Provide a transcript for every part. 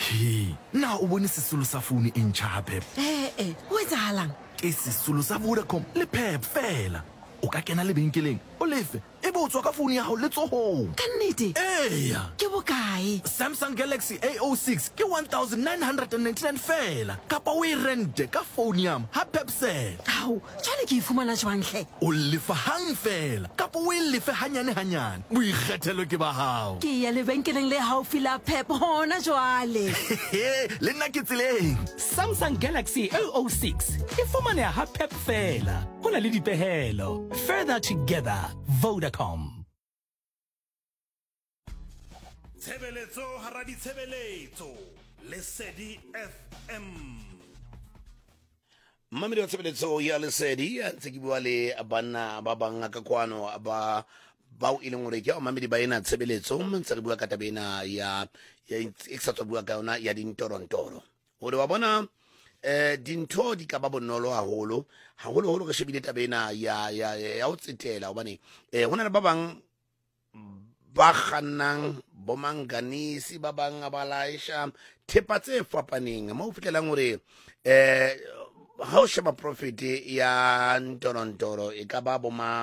Na o bone sesolo sa phone e ntjha Pep. O etsahalang? Ke sesolo sa Vodacom le Pep fela. O ka kena lebenkeleng o lefe e bo tswa ka phone ya hao le tsohong. Ka nnete? Eya. Ke bokae? Samsung Galaxy A06 ke 1999 fela. Kapa o e rente ka phone yam ha Pep Cell. Au, jwale ke ifumana jwang hle? O lefa hang fela. Kapa o e lefe hanyane hanyane. Boikgethelo ke ba hao. Ke ya lebenkeleng le haufi la Pep hona jwale. Le nna ke tseleng. Samsung Galaxy A06 e fumaneha ha Pep fela. Ho na le dipehelo. Further together, Vodacom. Tshebeletso hara ditshebeletso Lesedi FM. Mamedi wa tshebeletso ya Lesedi ntse ke bua le bana ba bang ka kwano ba bao e leng hore ke mamedi ba ena tshebeletso ntse re bua ka tabena ya eksatswa bua ka yona ya dintorontoro hore wa bona dintho di ka ba bonolo haholo re shebile tabena ya o tsetela hobane hona le ba bang ba kgannang bomanganisi ba bang ba laisha thepa tse fapaneng mo o fitlelang hore ha o sheba profit ya ntorontoro e ka ba boma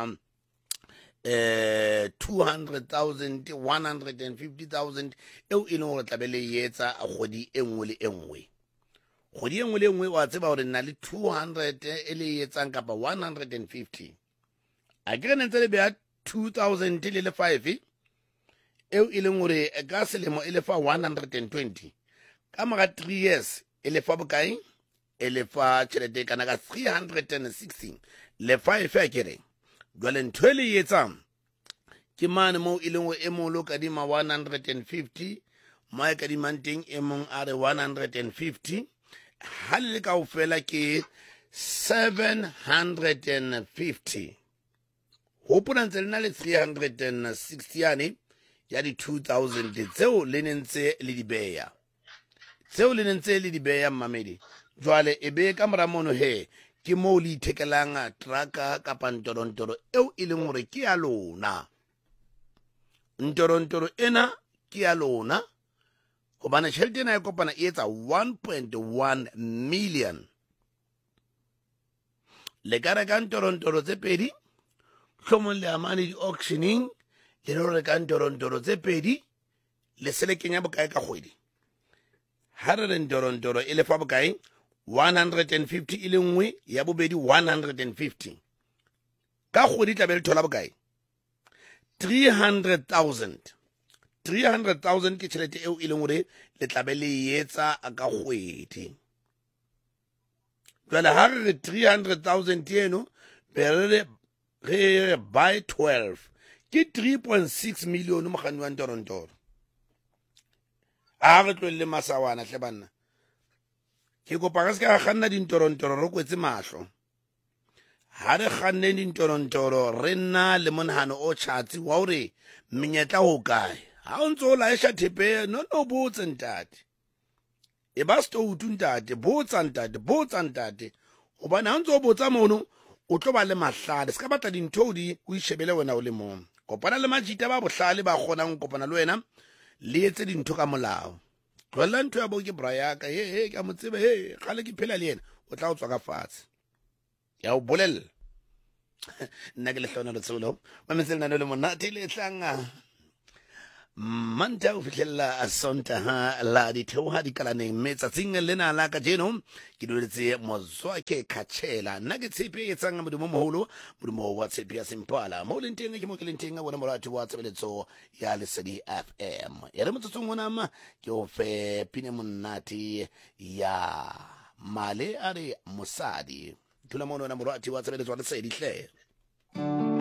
200,000 150,000 eo e leng hore tlabele yetsa kgwedi e nngwe le e nngwe kgwedi e nngwe le e nngwe wa tseba hore nna le 200 e le yetsang kapa 150 a ke ne ntse le beya 2000 le 5 eo e leng hore ka selemo e lefa 120 ka mora 3 years e lefa bokae e lefa tšhelete kana ka 316 le 5 a kere jwale ntho e le etsang ke mane mo e leng hore e molo kadima 150 mo e kadimang teng e mong a re 150 ha le kaofela ke 750 hopola ntse le na le 360 yane ya di 2000 tseo le nentse le di beya mmamedi jwale e be ka mora mono he ke mo le ithekelang traka kapa ntorontoro eo e leng hore ke ya lona ntorontoro ena ke ya lona hobane tjhelete ena ya kopana e etsa 1.1 million le ka reka ntorontoro tse pedi hlomong le amane di-auctioning le lo reka ntorontoro tse pedi le selekeng ya bokae ka kgwedi ha re re ntorontoro e lefa bokae 150 e le nngwe ya bobedi 150 ka kgwedi tla be le thola bokae 300,000 ke tšhelete eo e leng hore le tla be le yetsa ka kgwedi jwale ha re re 300,000 eno be re by 12 ke 3.6 million mokganni wa ntorontoro a re tlwelle masawana hle banna ke kopa ka se ka kganna dintorontoro re kwetse mahlo ha re kganne dintorontoro re nna le monahano o tjhatsi wa hore menyetla ho kae ha o ntso la esha thepe no botse ntate e ba stoutu ntate botsa ntate hobane ha ntso botsa mono o tlo ba le mahlale se ka batla dintho di o ishebele wena o le mong kopana le majita ba bohlale ba kgonang kopana le wena le etse dintho ka molao tlohella ntho ya bo ke bra ya ka he ka mo tsebe he gale ke phela le yena o tla o tswa ka fatshe ya o bolella nna ke le hlona le tsolo ba metsela nna le monate le tlanga manta o fihlella a sonta ha la di theoha di kalaneng metsatsing lena la ka jeno ke duletse mozwa ke khatshela nna ke tshepe e tsanga modumo moholo modumo wa tshepe ya simpala mo le nteng ke mo ke le nteng bona morati wa tshebeletso ya Lesedi FM ya re motsotsong ona ma ke o fe pine monate ya male are mosadi thula mono na morati wa tshebeletso wa Lesedi hle